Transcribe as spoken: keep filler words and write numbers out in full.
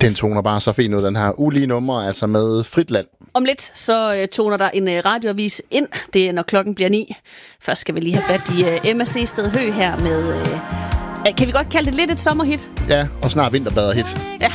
Den toner bare så fint ud, den her ulige nummer, altså med Fritland. Om lidt, så uh, toner der en uh, radioavis ind. Det er, når klokken bliver ni. Først skal vi lige have fat i uh, M S C Sted Hø her med... Uh, kan vi godt kalde det lidt et sommerhit? Ja, og snart vinterbaderhit. Ja.